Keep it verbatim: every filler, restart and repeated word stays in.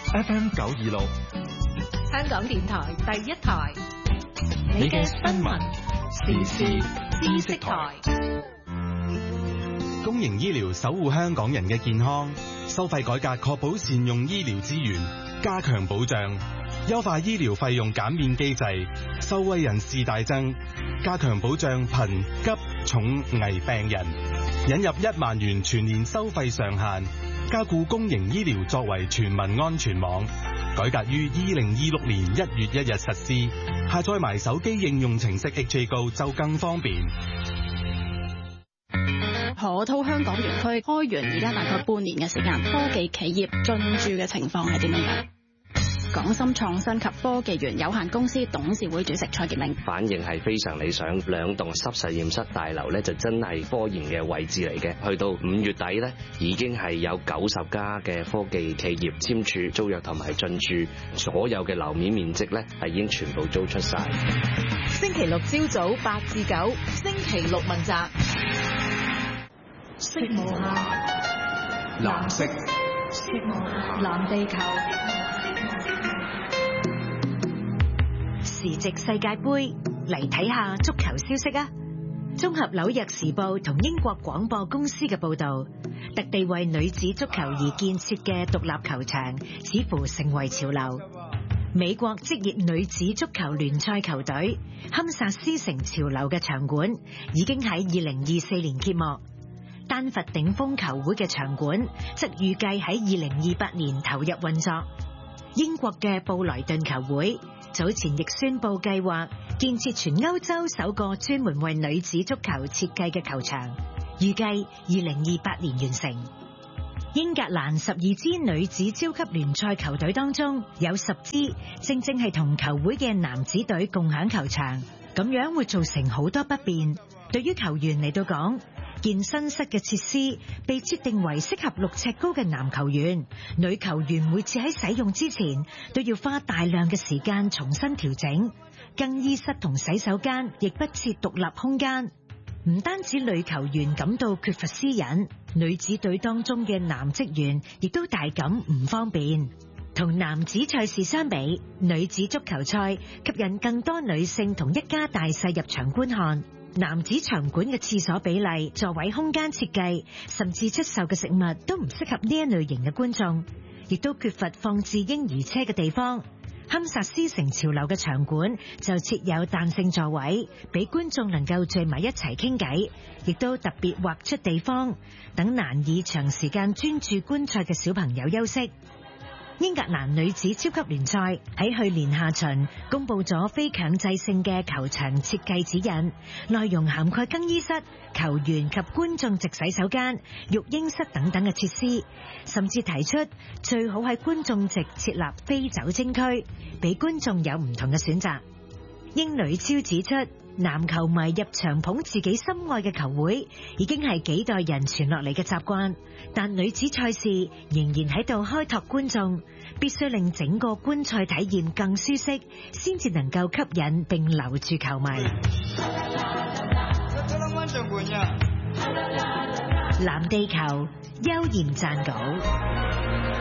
F M 九二六， 香港電台第一台， 你嘅新聞時事知識台。公營醫療守護香港人嘅健康，收費改革確保善用醫療資源，加強保障，優化醫療費用減免機制，受惠人士大增，加強保障貧急重危病人，引入一萬元全年收費上限，加固公營醫療作為全民安全網，改革於二零二六年一月一日實施，下載埋手機應用程式 H A Go 就更方便。 河套香港園區開園而家大概半年嘅時間，科技企業進駐嘅情況係點樣樣？港深創新及科技園有限公司董事會主席蔡傑明， 反應係非常理想，兩棟濕實驗室大樓咧就真係科研嘅位置嚟嘅。去到五月底咧，已經係有九十家嘅科技企業簽署租約同埋進駐，所有嘅樓面面積咧係已經全部租出晒。 星期六朝早八至九，星期六問責。色無限， 藍色， 色無限，藍地球。 時值世界盃，嚟睇下足球消息啊！綜合紐約時報同英國廣播公司嘅報導，特地為女子足球而建設嘅獨立球場似乎成為潮流。美國職業女子足球聯賽球隊堪薩斯城潮流嘅場館已經喺二零二四年揭幕，丹佛頂峰球會嘅場館則預計喺二零二八年投入運作。英國嘅布萊頓球會早前亦宣布計劃建設全歐洲首個專門為女子足球設計嘅球場，預計二零二八年完成。英格蘭十二支女子超級聯賽球隊當中，有十支正正係同球會嘅男子隊共享球場，咁樣會造成好多不便。對於球員嚟到講，健身室嘅設施被設定為適合六尺高嘅男球員，女球員每次喺使用之前都要花大量嘅時間重新調整。更衣室同洗手間亦不設獨立空間。唔單止女球員感到缺乏私隱，女子隊當中嘅男職員亦都大感唔方便。同男子賽事相比，女子足球賽吸引更多女性同一家大細入場觀看。男子場館嘅廁所比例、座位空間設計，甚至出售嘅食物都唔適合呢一類型嘅觀眾，亦都缺乏放置嬰兒車嘅地方。堪薩斯城潮流嘅場館就設有彈性座位，俾觀眾能夠聚埋一齊傾偈，亦都特別劃出地方，等難以長時間專注觀賽嘅小朋友休息。英格蘭女子超級聯賽喺去年下旬公布咗非強制性嘅球場設計指引，內容涵蓋更衣室、球員及觀眾席洗手間、育嬰室等等嘅設施，甚至提出最好喺觀眾席設立非酒精區，俾觀眾有唔同嘅選擇。英女超指出，男球迷入場捧自己心愛嘅球會已經係幾代人傳落嚟嘅習慣，但女子賽事仍然喺度開拓觀眾，必須令整個觀賽體驗更舒適，先至能夠吸引並留住球迷。藍地球邱焱撰稿。